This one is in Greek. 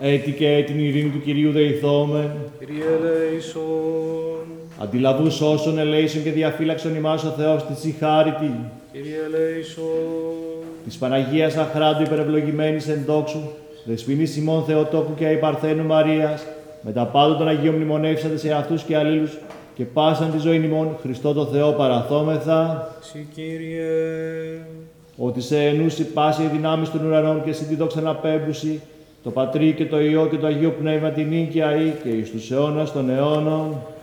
Έτη και την ειρήνη του Κυρίου δεηθόμεν. Kyrie eleison. Αντιλαβούς όσων ελέησον και διαφύλαξον ημάς ο Θεός της η χάριτη. Kyrie eleison. Της Παναγίας Αχράντου υπερευλογημένης εν δόξου, δεσποινής ημών Θεοτόκου και αϊπαρθένου Μαρίας, με τα πάντα των Αγίων μνημονεύσατε σε αυτούς και αλλήλους, και πάσαν τη ζωή ημών Χριστό το Θεό παραθόμεθα. Συ Κύριε. Ότι σε ενούσι πάση η δυνάμεις των ουρανών και συν τη δόξα να πέμπουσι, το Πατρί και το Υιό και το Αγίο Πνεύμα την νίκαια ή και εις τους αιώνας των αιώνων.